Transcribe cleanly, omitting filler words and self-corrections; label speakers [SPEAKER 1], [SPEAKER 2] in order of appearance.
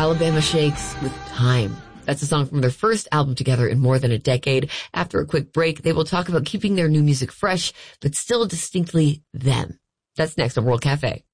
[SPEAKER 1] Alabama Shakes with Time. That's a song from their first album together in more than a decade. After a quick break, they will talk about keeping their new music fresh, but still distinctly them. That's next on World Cafe.